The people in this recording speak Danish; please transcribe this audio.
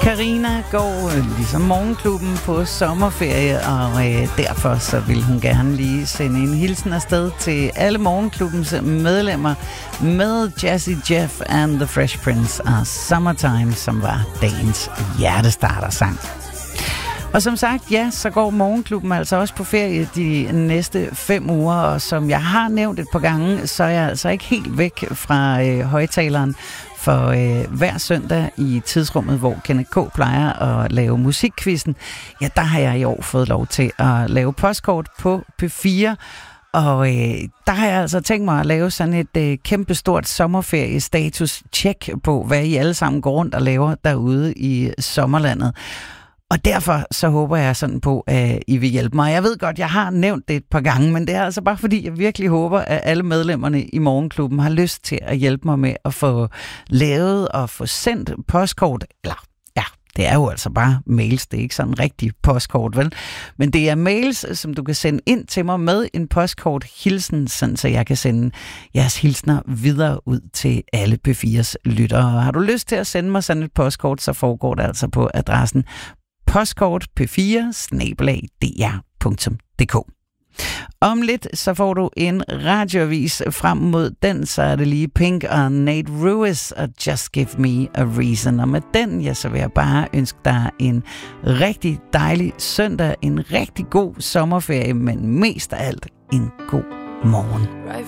Karina går ligesom Morgenklubben på sommerferie, og derfor så vil hun gerne lige sende en hilsen afsted til alle Morgenklubbens medlemmer med Jazzy Jeff and the Fresh Prince og Summertime, som var dagens hjertestartersang. Og som sagt, ja, så går Morgenklubben altså også på ferie de næste 5 uger, og som jeg har nævnt et par gange, så er jeg altså ikke helt væk fra højtaleren. For hver søndag i tidsrummet, hvor Kenneth K. plejer at lave musikquizzen, ja, der har jeg i år fået lov til at lave postkort på P4. Og der har jeg altså tænkt mig at lave sådan et kæmpestort sommerferie-status-check på, hvad I alle sammen går rundt og laver derude i sommerlandet. Og derfor så håber jeg sådan på, at I vil hjælpe mig. Jeg ved godt, jeg har nævnt det et par gange, men det er altså bare fordi, jeg virkelig håber, at alle medlemmerne i Morgenklubben har lyst til at hjælpe mig med at få lavet og få sendt postkort. Eller ja, det er jo altså bare mails, det er ikke sådan en rigtig postkort, vel? Men det er mails, som du kan sende ind til mig med en postkort-hilsen, sådan så jeg kan sende jeres hilsner videre ud til alle P4's lyttere. Har du lyst til at sende mig sådan et postkort, så foregår det altså på adressen postkort.p4@dr.dk. Om lidt så får du en radioavis. Frem mod den, så er det lige Pink og Nate Ruiz og Just Give Me a Reason. Og med den, ja, så vil jeg bare ønske dig en rigtig dejlig søndag, en rigtig god sommerferie, men mest af alt en god morgen.